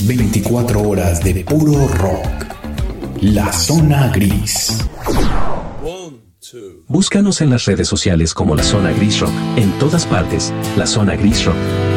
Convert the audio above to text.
24 horas de puro rock. La Zona Gris. Búscanos en las redes sociales como La Zona Gris Rock. En todas partes, La Zona Gris Rock.